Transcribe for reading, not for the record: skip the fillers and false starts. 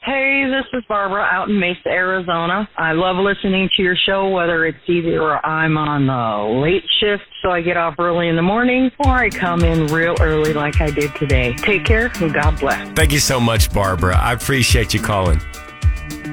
Hey, this is Barbara out in Mesa, Arizona. I love listening to your show, whether it's either I'm on the late shift so I get off early in the morning, or I come in real early like I did today. Take care and God bless. Thank you so much, Barbara. I appreciate you calling.